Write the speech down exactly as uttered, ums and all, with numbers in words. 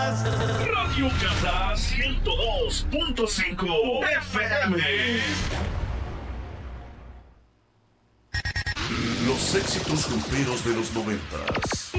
Radio Casa ciento dos punto cinco F M. Los éxitos gruperos de los noventas.